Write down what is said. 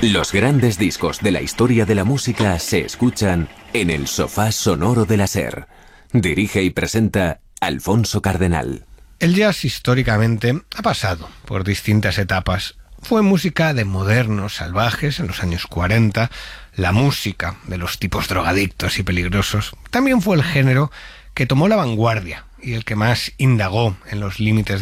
Los grandes discos de la historia de la música se escuchan en el sofá sonoro de la SER. Dirige y presenta Alfonso Cardenal. El jazz históricamente ha pasado por distintas etapas. Fue música de modernos salvajes en los años 40, la música de los tipos drogadictos y peligrosos. También fue el género que tomó la vanguardia y el que más indagó en los límites